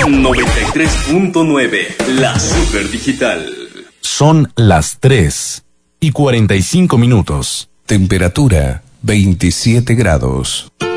93.9, la super digital. Son las 3:45. Temperatura 27 grados.